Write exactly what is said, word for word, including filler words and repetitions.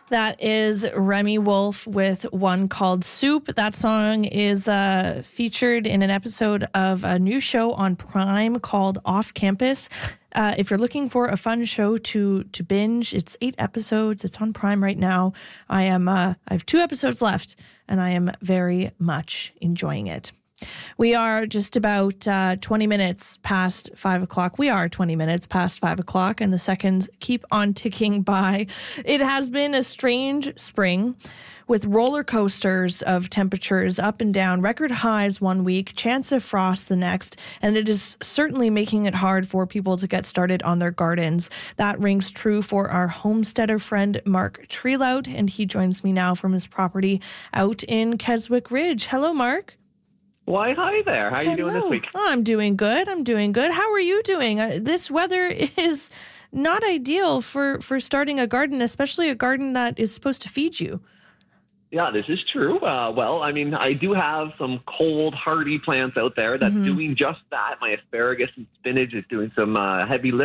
That is Remy Wolf with one called Soup. That song is uh, featured in an episode of a new show on Prime called Off Campus. Uh, if you're looking for a fun show to to binge, it's eight episodes. It's on Prime right now. I am uh, I have two episodes left, and I am very much enjoying it. We are just about uh, twenty minutes past five o'clock. We are twenty minutes past five o'clock, and the seconds keep on ticking by. It has been a strange spring with roller coasters of temperatures up and down, record highs one week, chance of frost the next, and it is certainly making it hard for people to get started on their gardens. That rings true for our homesteader friend, Mark Trelout, and he joins me now from his property out in Keswick Ridge. Hello, Mark. Why, hi there. How are you doing this week? Oh, I'm doing good. I'm doing good. How are you doing? Uh, this weather is not ideal for, for starting a garden, especially a garden that is supposed to feed you. Yeah, this is true. Uh, well, I mean, I do have some cold, hardy plants out there that's mm-hmm. doing just that. My asparagus and spinach is doing some uh, heavy lifting